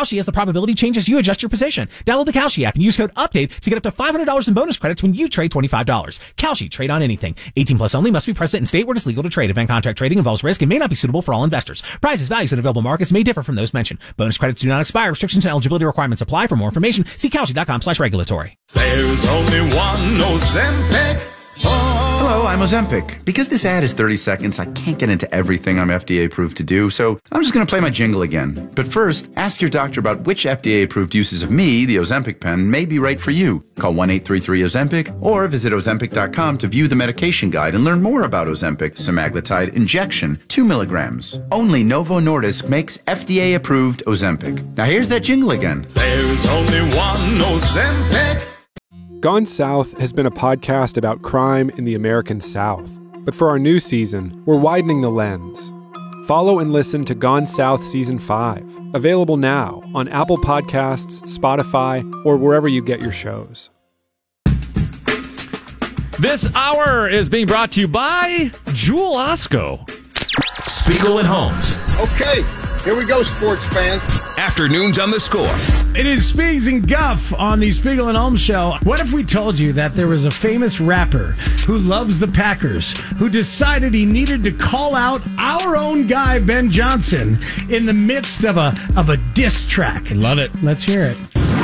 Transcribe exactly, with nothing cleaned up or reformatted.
Kalshi as the probability changes, you adjust your position. Download the Kalshi app and use code UPDATE to get up to five hundred dollars in bonus credits when you trade twenty-five dollars. Kalshi, trade on anything. eighteen plus only, must be present in state where it is legal to trade. Event contract trading involves risk and may not be suitable for all investors. Prices, values, and available markets may differ from those mentioned. Bonus credits do not expire. Restrictions and eligibility requirements apply. For more information, see Kalshi.com slash regulatory. There's only one Ozempic. Hello, I'm Ozempic. Because this ad is thirty seconds, I can't get into everything I'm F D A approved to do, so I'm just going to play my jingle again. But first, ask your doctor about which F D A approved uses of me, the Ozempic pen, may be right for you. Call one eight three three Ozempic or visit Ozempic dot com to view the medication guide and learn more about Ozempic semaglutide injection, two milligrams. Only Novo Nordisk makes F D A approved Ozempic. Now here's that jingle again. There's only one Ozempic. Gone South has been a podcast about crime in the American South. But for our new season, we're widening the lens. Follow and listen to Gone South Season five, available now on Apple Podcasts, Spotify, or wherever you get your shows. This hour is being brought to you by Jewel Osco. Spiegel and Holmes. Okay, here we go, sports fans. Afternoons on the Score. It is Spiegs and Guff on the Spiegel and Holmes show. What if we told you that there was a famous rapper who loves the Packers, who decided he needed to call out our own guy, Ben Johnson, in the midst of a of a diss track? Love it. Let's hear it.